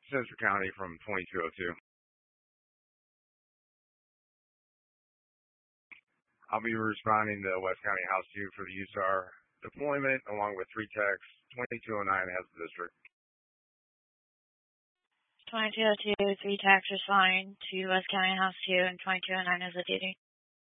Central County from 2202. I'll be responding to West County House 2 for the USAR deployment, along with 3 techs. 2209 has the district. 2202, 3 techs responding to West County House 2, and 2209 is the DD.